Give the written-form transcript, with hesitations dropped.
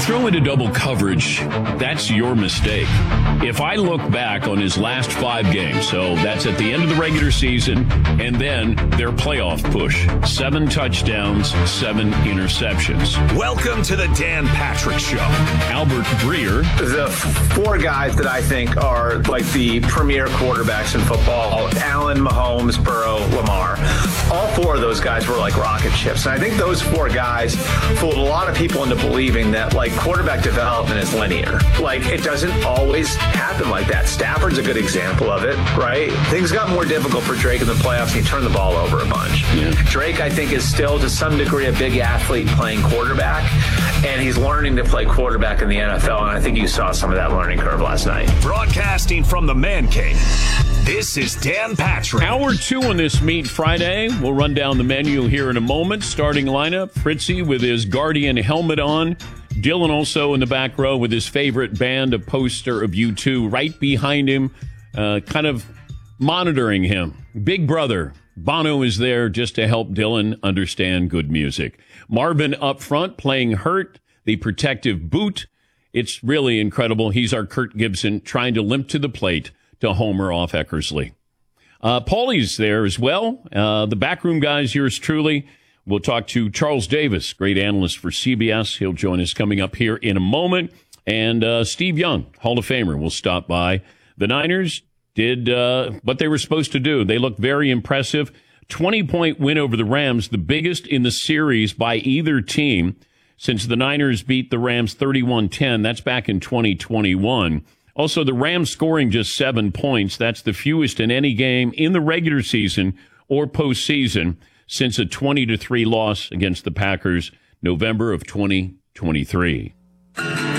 throw into double coverage, that's your mistake. If I look back on his last 5 games, so that's at the end of the regular season, and then their playoff push, 7 touchdowns, 7 interceptions. Welcome to the Dan Patrick Show. Albert Breer. The 4 guys that I think are like the premier quarterbacks in football, Allen, Mahomes, Burrow, Lamar, all 4 of those guys were like rocket ships. And I think those 4 guys fooled a lot of people into believing that like quarterback development is linear. Like it doesn't always happen like that. Stafford's a good example of it, right? Things got more difficult for Drake in the playoffs and he turned the ball over a bunch. Yeah. Drake, I think, is still to some degree a big athlete playing quarterback, and he's learning to play quarterback in the NFL, and I think you saw some of that learning curve last night. Broadcasting from the Man Cave, this is Dan Patrick. Hour 2 on this Meat Friday. We'll run down the menu here in a moment. Starting lineup, Fritzy with his Guardian helmet on. Dylan also in the back row with his favorite band, a poster of U2 right behind him, kind of monitoring him. Big brother. Bono is there just to help Dylan understand good music. Marvin up front playing Hurt, the protective boot. It's really incredible. He's our Kurt Gibson trying to limp to the plate to homer off Eckersley. Paulie's there as well. The backroom guys, yours truly. We'll talk to Charles Davis, great analyst for CBS. He'll join us coming up here in a moment. And Steve Young, Hall of Famer, will stop by. The Niners did what they were supposed to do. They looked very impressive. 20-point win over the Rams, the biggest in the series by either team since the Niners beat the Rams 31-10. That's back in 2021. Also, the Rams scoring just 7 points. That's the fewest in any game in the regular season or postseason since a 20-3 loss against the Packers November of 2023.